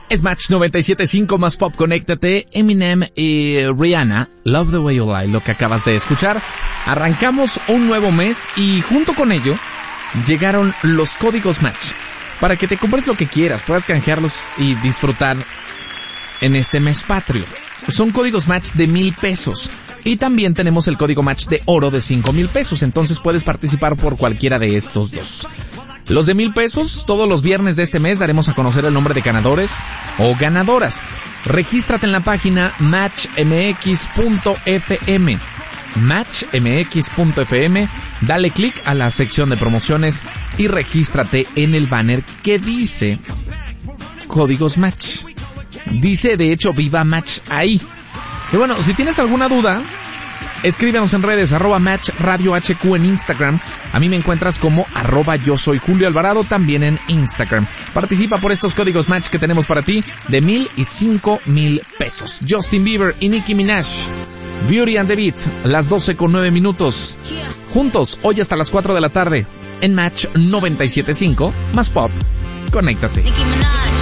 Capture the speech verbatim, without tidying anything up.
Es Match noventa y siete punto cinco más pop, conéctate. Eminem y Rihanna, Love the Way You Lie, lo que acabas de escuchar. Arrancamos un nuevo mes y junto con ello llegaron los códigos Match para que te compres lo que quieras, puedas canjearlos y disfrutar en este mes patrio. Son códigos Match de mil pesos y también tenemos el código Match de oro de cinco mil pesos, entonces puedes participar por cualquiera de estos dos. Los de mil pesos, todos los viernes de este mes daremos a conocer el nombre de ganadores o ganadoras. Regístrate en la página match m x punto f m. match m x punto f m, dale clic a la sección de promociones y regístrate en el banner que dice Códigos Match. Dice de hecho Viva Match ahí. Y bueno, si tienes alguna duda, escríbenos en redes, arroba Match Radio H Q en Instagram. A mí me encuentras como arroba yo soy Julio Alvarado, también en Instagram. Participa por estos códigos Match que tenemos para ti de mil y cinco mil pesos. Justin Bieber y Nicki Minaj, Beauty and the Beat, las doce con nueve minutos. Juntos, hoy hasta las cuatro de la tarde, en Match noventa y siete punto cinco, más pop. Conéctate.